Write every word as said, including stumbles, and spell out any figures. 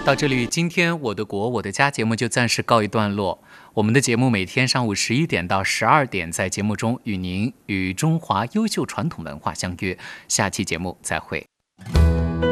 到这里，今天我的国我的家节目就暂时告一段落。我们的节目每天上午十一点到十二点，在节目中与您与中华优秀传统文化相约。下期节目再会。